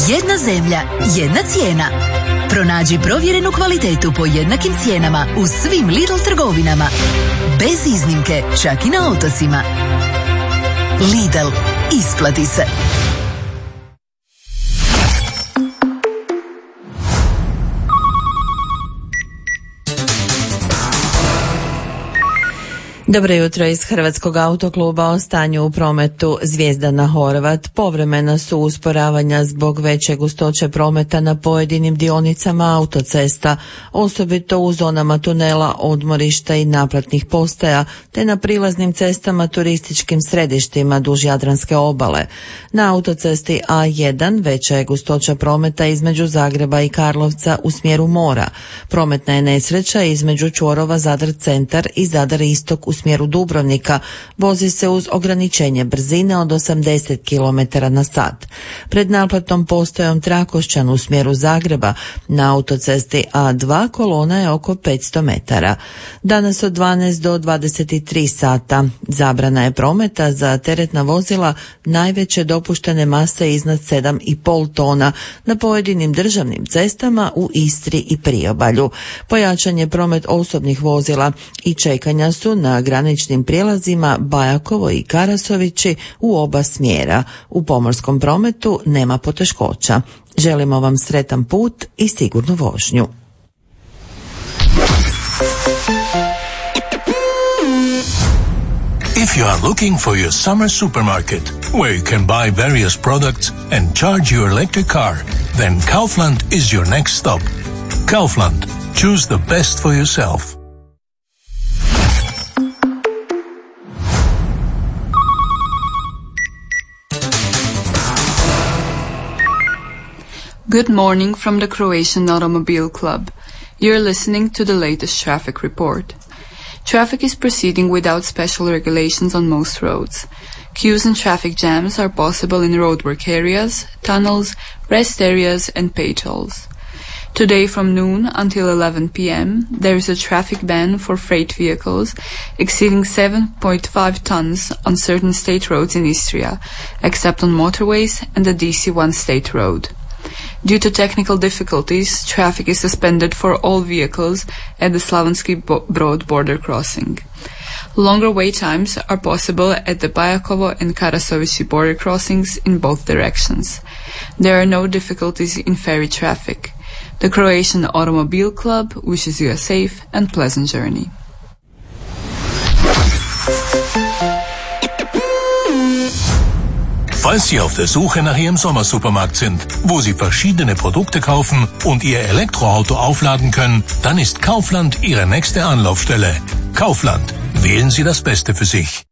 Jedna zemlja, jedna cijena. Pronađi provjerenu kvalitetu po jednakim cijenama u svim Lidl trgovinama. Bez iznimke, čak i na otocima. Lidl, isplati se. Dobro jutro iz Hrvatskog autokluba. O stanju u prometu. Zvijezdana Horvat. Povremena su usporavanja zbog veće gustoće prometa na pojedinim dionicama autocesta, osobito u zonama tunela, odmorišta i naplatnih postaja, te na prilaznim cestama turističkim središtima duž Jadranske obale. Na autocesti A1 veća je gustoća prometa između Zagreba i Karlovca u smjeru mora. Prometna je nesreća između čvorova Zadar centar i Zadar istok u smjeru Dubrovnika. Vozi se uz ograničenje brzine od 80 km na sat. Pred naplatnom postajom Trakošćan u smjeru Zagreba na autocesti A2 kolona je oko 500 metara. Danas od 12 do 23 sata zabrana je prometa za teretna vozila najveće dopuštene mase iznad 7,5 tona na pojedinim državnim cestama u Istri i Priobalju. Pojačan je promet osobnih vozila i čekanja su na graničnim prijelazima Bajakovo i Karasovići u oba smjera. U pomorskom prometu nema poteškoća. Želimo vam sretan put i sigurnu vožnju. If you are looking for your summer supermarket, where you can buy various products and charge your electric car, then Kaufland is your next stop. Kaufland. Choose the best for yourself. Good morning from the Croatian Automobile Club. You're listening to the latest traffic report. Traffic is proceeding without special regulations on most roads. Queues and traffic jams are possible in roadwork areas, tunnels, rest areas and patrolls. Today from noon until 11 p.m. there is a traffic ban for freight vehicles exceeding 7.5 tons on certain state roads in Istria, except on motorways and the DC1 state road. Due to technical difficulties, traffic is suspended for all vehicles at the Slavonski Brod border crossing. Longer wait times are possible at the Bajakovo and Karasovici border crossings in both directions. There are no difficulties in ferry traffic. The Croatian Automobile Club wishes you a safe and pleasant journey. Falls Sie auf der Suche nach Ihrem Sommersupermarkt sind, wo Sie verschiedene Produkte kaufen und Ihr Elektroauto aufladen können, dann ist Kaufland Ihre nächste Anlaufstelle. Kaufland. Wählen Sie das Beste für sich.